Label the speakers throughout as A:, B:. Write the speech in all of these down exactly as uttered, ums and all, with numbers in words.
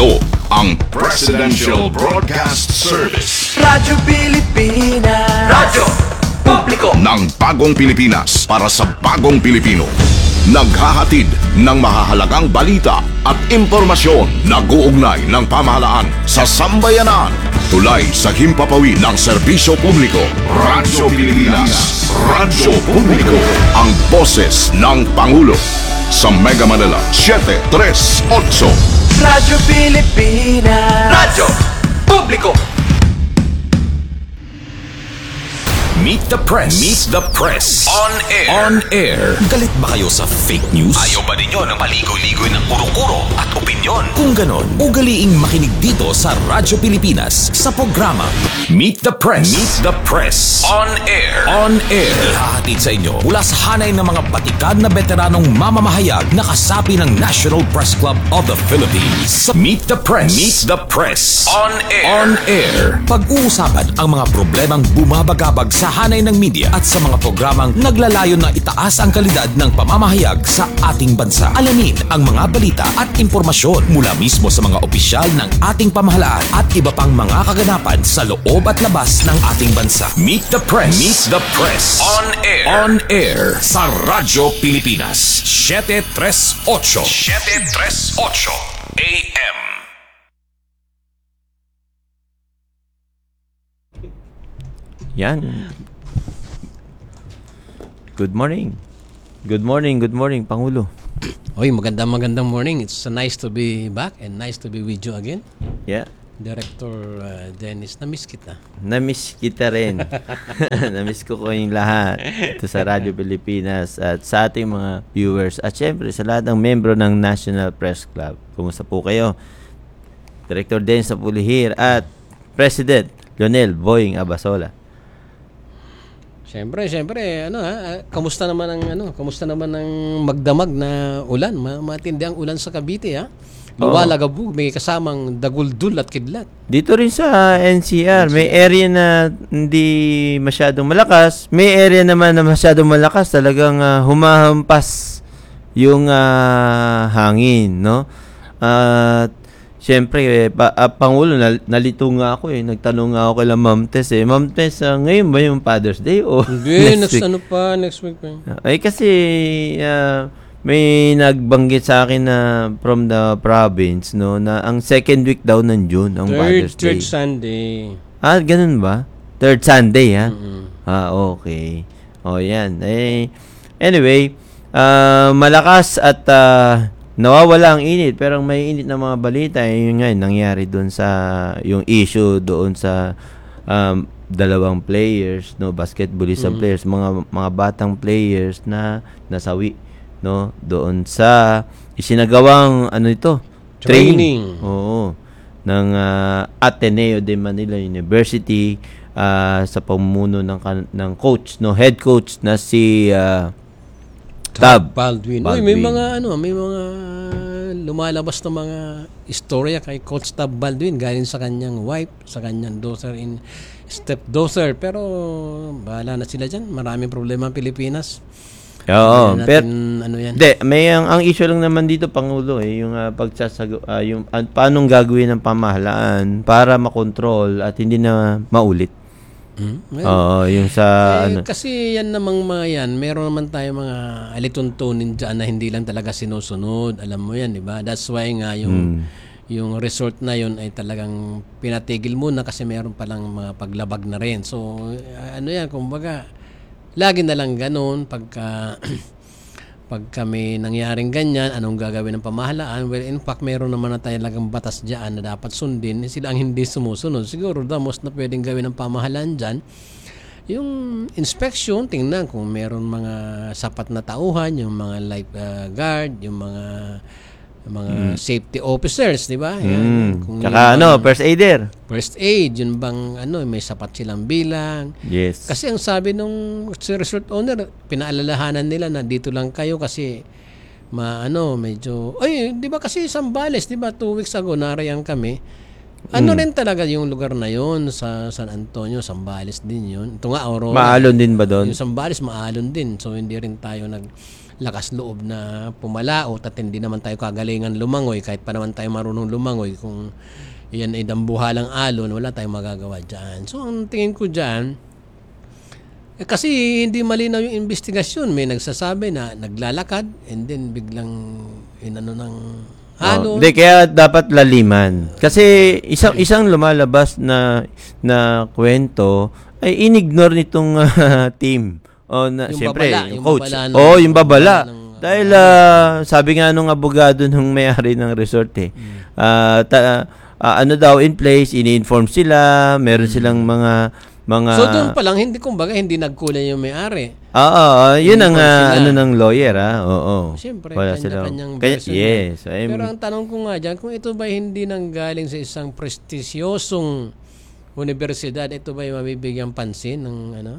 A: Ito ang Presidential Broadcast Service.
B: Radyo Pilipinas.
C: Radyo Publiko
A: ng bagong Pilipinas para sa bagong Pilipino. Naghahatid ng mahahalagang balita at impormasyon na guugnay ng pamahalaan sa sambayanan. Tulay sa himpapawid ng serbisyo publiko. Radyo Pilipinas. Radyo Publiko. Ang boses ng Pangulo. Sa Mega Manila, seven three eight.
B: Radyo Pilipinas.
C: Radyo Publiko.
D: Meet the Press. Meet the Press.
C: On air.
D: On air. Galit ba kayo sa fake news?
C: Ayaw ba ninyo ng maligoy-ligoy ng kuro-kuro at opinyon?
D: Kung ganon, ugaliing makinig dito sa Radyo Pilipinas sa programa Meet the Press. Meet the Press.
C: On air.
D: On air. Ihahatid sa inyo mula sa hanay ng mga batikad na veteranong mamamahayag na kasapi ng National Press Club of the Philippines. Meet the Press. Meet the Press.
C: On air.
D: On air. Pag-uusapan ang mga problemang bumabagabag sa hanay ng media at sa mga programang naglalayon na itaas ang kalidad ng pamamahayag sa ating bansa. Alamin ang mga balita at impormasyon mula mismo sa mga opisyal ng ating pamahalaan at iba pang mga kaganapan sa loob at labas ng ating bansa. Meet the Press. Meet the Press.
C: On air.
D: On air sa Radyo Pilipinas. seven three eight.
C: seven three eight A M.
E: Yan. Good morning. Good morning, good morning, Pangulo.
F: Oy, magandang magandang morning. It's uh, nice to be back and nice to be with you again.
E: Yeah.
F: Director uh, Dennis, na-miss kita.
E: Na-miss kita rin. Na-miss ko ko yung lahat. Ito sa Radyo Pilipinas at sa ating mga viewers. At syempre, sa lahat ng membro ng National Press Club. Kumusta po kayo? Director Dennis Apulihir at President Leonel Boying Abasola.
F: Siyempre, siyempre, ano ha, kamusta naman ang ano, kamusta naman ang magdamag na ulan, Ma- matindi ang ulan sa Cavite ha. Luwalagabog, may kasamang daguldul at kidlat.
E: Dito rin sa N C R, may area na hindi masyadong malakas, may area naman na masyadong malakas, talagang uh, humahampas yung uh, hangin, no? At uh, siyempre, eh, pa, uh, Pangulo, nal, nalito nga ako eh. Nagtanong nga ako kay Ma'am Tess eh. Ma'am Tess, uh, ngayon ba yung Father's Day o
F: Hindi,
E: next
F: next
E: week?
F: ano pa, next week pa.
E: Ay kasi uh, may nagbanggit sa akin na from the province, no, na ang second week daw ng June, ang
F: Third,
E: Father's Day.
F: third Sunday.
E: Ah, ganun ba? Third Sunday, ha?
F: Mm-hmm.
E: Ah, okay. O, yan. Eh, anyway, uh, malakas at uh, nawawala ang init, pero may init na mga balita, eh, yun nga, nangyari doon sa, yung issue doon sa um, dalawang players, no, basketballist mm-hmm. players, mga mga batang players na nasawi, no, doon sa isinagawang, ano ito?
F: Training.
E: Training. Oo. Ng uh, Ateneo de Manila University, uh, sa pamumuno ng, ng coach, no, head coach na si uh, Tab
F: Baldwin.
E: Baldwin.
F: Uy, may mga ano, may mga lumalabas na mga istorya kay Coach Tab Baldwin galing sa kanyang wife, sa kanyang daughter in step-daughter. Pero bahala na sila dyan. Maraming problema ang Pilipinas.
E: Oo,
F: natin,
E: pero
F: ano yan.
E: De, may ang, ang issue lang naman dito, Pangulo, eh, yung uh, pagsasago, uh, yung uh, paanong gagawin ng pamahalaan para makontrol at hindi na maulit.
F: Hmm? Well,
E: Oo, yung sa
F: eh,
E: ano.
F: kasi yan namang mga yan, meron naman tayo mga alituntunin dyan na hindi lang talaga sinusunod. Alam mo yan, di ba? That's why nga yung
E: Hmm.
F: yung resort na yun ay talagang pinatigil muna kasi meron palang mga paglabag na rin. So, ano yan, kumbaga, lagi na lang ganun pagka pagka may nangyaring ganyan, anong gagawin ng pamahalaan? Well, in fact, meron naman na talagang batas dyan na dapat sundin. Sila ang hindi sumusunod. Siguro, the most na pwedeng gawin ng pamahalaan dyan, yung inspection, tingnan kung meron mga sapat na tauhan, yung mga lifeguard, yung mga mga mm. safety officers, di ba?
E: Mm.
F: Kung
E: Tsaka ano, first aider.
F: First aid, yun bang ano, may sapat silang bilang.
E: Yes.
F: Kasi ang sabi nung resort owner, pinaalalahanan nila na dito lang kayo kasi maano, medyo, ay, di ba kasi Zambales, di ba, two weeks ago, narayan kami. Ano
E: Mm.
F: rin talaga yung lugar na yon sa San Antonio, Zambales din yun. Ito nga, Aurora.
E: Maalon din ba doon?
F: Yung Zambales, maalon din. So, hindi rin tayo nag lakas loob na pumalaot at hindi naman tayo kagalingan lumangoy kahit pa naman tayo marunong lumangoy kung yan ay dambuhalang alon, wala tayong magagawa dyan. So ang tingin ko dyan, eh, kasi hindi malinaw yung investigasyon. May nagsasabi na naglalakad and then biglang inano ng
E: Oh,
F: alon.
E: hindi, kaya dapat laliman. Kasi isang isang lumalabas na na kwento ay inignore nitong uh, team. O na
F: Yung
E: siyempre,
F: babala,
E: yung
F: yung
E: coach.
F: babala ng-
E: Oh, yung babala.
F: babala ng-
E: Dahil ah, sabi nga nung abogado nung may-ari ng resort eh. ah, ta- ah, ano daw in place, ini-inform sila, meron silang mga mga
F: So doon pa lang, hindi kumbaga, hindi nagkulay yung may-ari.
E: Oo, ah, yun ang
F: Inform
E: ah,
F: sila.
E: ano ng lawyer ah. Oo.
F: Siyempre,
E: Wala silang-
F: kanya-kanyang
E: Kaya-
F: version
E: yes.
F: yan.
E: I'm-
F: Pero ang tanong ko nga dyan, kung ito ba hindi nanggaling sa isang prestisyosong universidad, ito ba yung mabibigyan pansin ng ano?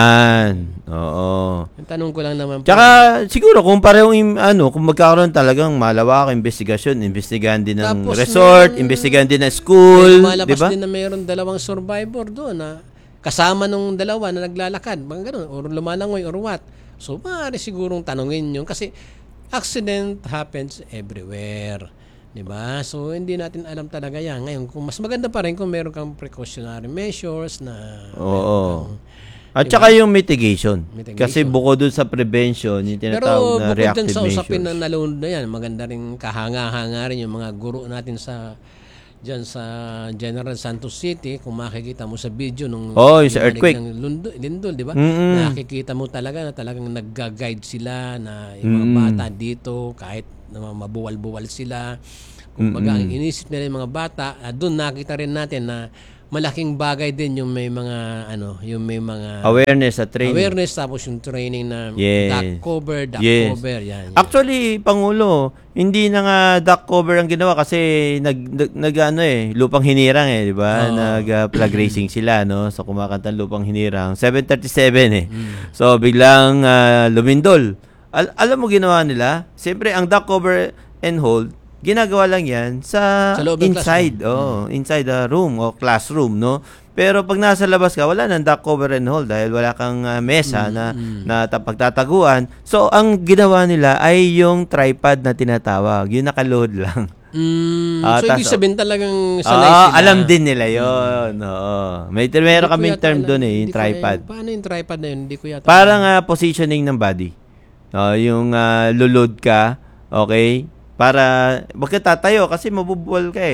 E: Yan. Oo.
F: Ang tanong ko lang naman po.
E: Tsaka siguro kung parehong im- ano, kung magkakaroon talagang malawak investigasyon, investigahan din ng
F: Tapos
E: resort,
F: may-
E: investigahan din ng
F: may
E: school,
F: lumalabas
E: 'di ba?
F: din na mayroon dalawang survivor doon na kasama nung dalawa na naglalakad, mga ganun, or lumalangoy or what. So, maaari sigurong tanongin yun kasi accident happens everywhere. Diba? So, hindi natin alam talaga yan. Ngayon, kung mas maganda pa rin kung meron kang precautionary measures na
E: Oo.
F: meron
E: At saka yung mitigation.
F: Mitigation.
E: Kasi bukod dun sa prevention, yung
F: Pero
E: tinatawag na
F: bukod dun
E: reactive
F: sa usapin
E: measures.
F: ng naloon na yan, maganda rin kahanga-hanga rin yung mga guro natin sa dyan sa General Santos City. Kung makikita mo sa video nung
E: Oh, yung sa
F: binanig
E: earthquake.
F: ng Lundo, Lindol, di ba?
E: Mm-mm.
F: Nakikita mo talaga na talagang nagga-guide sila na yung mga bata dito kahit na mabuwal-buwal sila. Kung baga, ang inisip nila yung mga bata, ah, doon nakita rin natin na malaking bagay din yung may mga ano, yung may mga
E: Awareness at training.
F: awareness tapos yung training na
E: Yes.
F: duck cover, duck
E: Yes.
F: cover, yan. yan.
E: Actually, Pangulo, hindi na nga duck cover ang ginawa kasi nag, nag, nag ano eh, lupang hinirang eh, di ba?
F: Oo.
E: Nag uh, flag racing sila, no? So, kumakanta lupang hinirang. seven thirty-seven eh.
F: Mm.
E: So, biglang uh, lumindol. Al- alam mo ginawa nila? Siyempre, ang duck cover and hold, ginagawa lang yan sa,
F: Sa loob ng
E: inside, oh, inside the room o classroom, no? Pero pag nasa labas ka, wala nang duck cover and hold dahil wala kang uh, mesa na, na ta- pagtataguan. So, ang ginawa nila ay yung tripod na tinatawag. Yung nakaload lang.
F: Mm,
E: Ah,
F: so, ibig
E: tas-
F: sabihin talagang
E: Ah,
F: sanay sila.
E: alam din nila yun. Oo. May meron
F: Hindi ko
E: kaming
F: yata
E: term
F: alam.
E: doon eh, yung
F: Hindi ko
E: tripod.
F: yata- paano yung tripod na yun? Hindi ko yata
E: Parang uh, positioning ng body. Oh, yung uh, lulod ka, okay? Para wag ka tatayo kasi mabubuwal ka eh.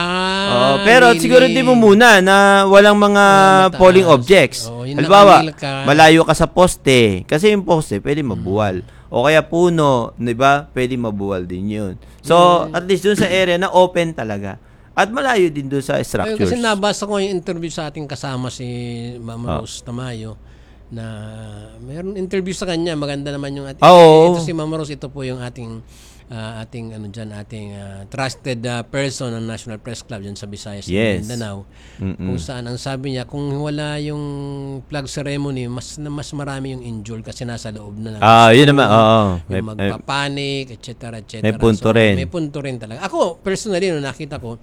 F: Ah,
E: Oh, pero
F: really?
E: siguro din mo muna na walang mga
F: Walang mataas.
E: falling objects.
F: Oo, yung
E: Halimbawa,
F: nakanil ka.
E: malayo ka sa poste. Kasi yung poste, pwede mabuwal. O kaya puno, di ba? Pwede mabuwal din yun. So, at least dun sa area na open talaga. At malayo din dun sa
F: Ayun,
E: structures.
F: kasi nabasa ko yung interview sa ating kasama si Mama
E: Oh.
F: Rose Tamayo na mayroon interview sa kanya, maganda naman yung ating
E: Ah, oo.
F: ito si Mama Rose, ito po yung ating ah, ating ano diyan, ating ah, trusted ah, person ng National Press Club diyan sa Visayas
E: Yes.
F: Mindanao.
E: Mm-mm.
F: Kung saan ang sabi niya, kung wala yung flag ceremony, mas mas marami yung injured kasi nasa loob na lang.
E: Ah, yun naman. Oo. May,
F: Yung magpapanik, et cetera, et cetera.
E: may punto rin.
F: May punto rin talaga. Ako, personally, nung nakita ko,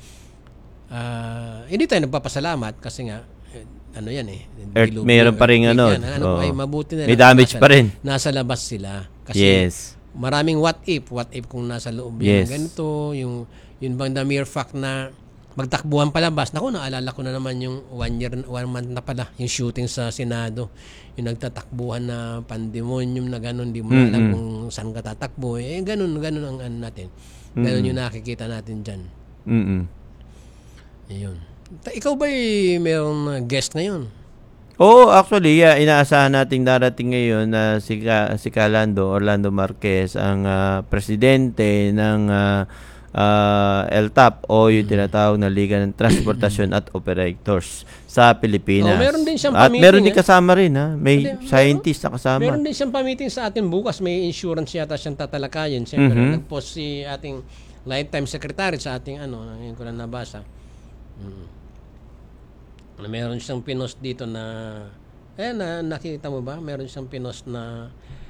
F: ah, hindi tayo nagpapasalamat kasi nga, eh, ano yan eh.
E: Earth-
F: dilubyo,
E: mayroon pa rin
F: earthquake
E: ano,
F: yan. Ano
E: oo.
F: ay mabuti na
E: May
F: lang
E: damage
F: nasa-
E: pa rin.
F: Nasa labas sila. Kasi
E: Yes.
F: maraming what if. What if kung nasa loob
E: Yes.
F: yung ganito, yung, yun bang the mere fact na magtakbuhan palabas. Naku, naalala ko na naman yung one year, one month na pala, yung shooting sa Senado. Yung nagtatakbuhan na pandemonium na gano'n, di mo na alam
E: Mm-mm.
F: kung saan ka tatakbo. Eh, gano'n, gano'n ang ano natin. Gano'n yung nakikita natin dyan.
E: Mm-mm.
F: Ayun. Ta- Ikaw ba mayroong uh, guest ngayon?
E: Oo, actually, yeah, inaasahan nating darating ngayon na si, Ka, si Calando, Orlando Marquez, ang ah, presidente ng ah, ah, L T A P o yung tinatawag na Liga ng Transportasyon at Operators sa Pilipinas.
F: Oh, meron din siyang
E: At
F: pa-meeting,
E: meron din
F: eh.
E: kasama rin, ha? May
F: Hindi,
E: scientist na kasama.
F: Meron din siyang pa-meeting sa atin bukas. May insurance yata siyang tatalakayin. Siyempre,
E: Mhm.
F: nag-post si ating lifetime secretary sa ating ano, ngayon ko lang nabasa. Mm. Meron siyang pinost dito na, eh, na, nakita mo ba? Meron siyang pinost na,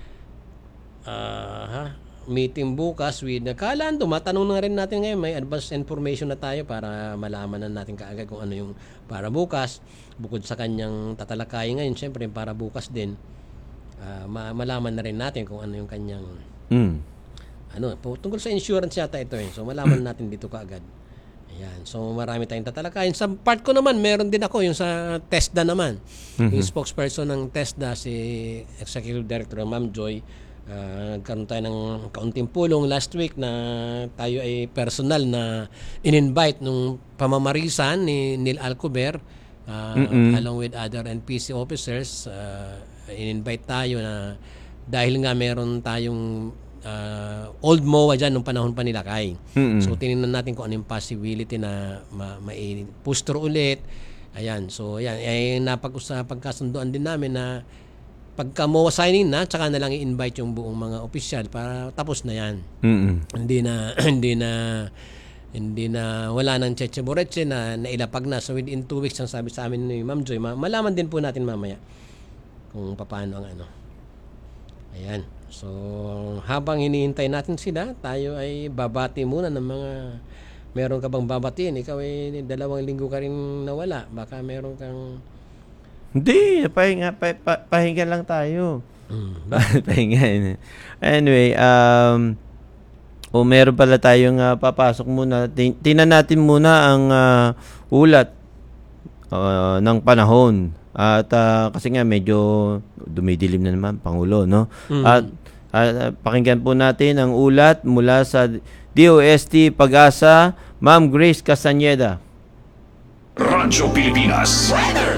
F: ah, ha? Meeting bukas with the Calando. Matanong na rin natin ngayon, may advance information na tayo para malaman na natin kaagad kung ano yung para bukas. Bukod sa kanyang tatalakayin ngayon, syempre para bukas din ah, ma- malaman na rin natin kung ano yung kanyang
E: Mm.
F: ano, po, tungkol sa insurance yata ito eh. So malaman natin dito kaagad. Ayan. So marami tayong tatalakayin. Sa part ko naman, meron din ako yung sa TESDA naman. Yung spokesperson ng TESDA, si Executive Director Ma'am Joy, uh, nagkaroon tayo ng kaunting pulong last week na tayo ay personal na in-invite nung pamamarisan ni Neil Alcover uh, along with other N P C officers. Uh, in-invite tayo na dahil nga meron tayong uh, old M O A dyan nung panahon pa nila Kay.
E: Mm-mm.
F: So tinignan natin kung ano yung possibility na ma- ma-puster ulit. Ayan. So ayan, ay napag-usap pagkasunduan din namin na pagka M O A signing na, tsaka na lang i-invite yung buong mga opisyal para tapos na yan.
E: Mm-mm.
F: Hindi na hindi na hindi na wala nang cheche boreche na nailapag na. So within two weeks ang sabi sa amin ni Ma'am Joy, ma- malaman din po natin mamaya kung paano ang ano. Ayan. So, habang hinihintay natin sila, tayo ay babati muna ng mga meron ka bang babatiin? Ikaw ay dalawang linggo ka rin nawala. Baka meron kang
E: Hindi, pahinga, pa, pa, pahinga lang tayo.
F: mm,
E: pahinga. Anyway, um, o meron pala tayong uh, papasok muna. Tin- Tingnan natin muna ang uh, ulat uh, ng panahon. At uh, kasi nga medyo dumidilim na naman Pangulo, no?
F: Mm.
E: At uh, pakinggan po natin ang ulat mula sa D O S T Pag-asa, Ma'am Grace Castañeda.
C: Radyo Pilipinas.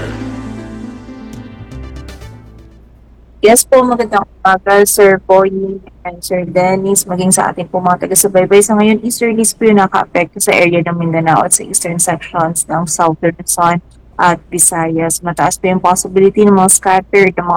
G: Yes po, magandang umaga, Sir Boy and Sir Dennis, maging sa ating po mga taga-subaybay. Sa ngayon, easterlies po yung naka-apekto sa area ng Mindanao at sa eastern sections ng Southern Luzon at Visayas. Mataas po yung possibility ng mga scattered, ng mga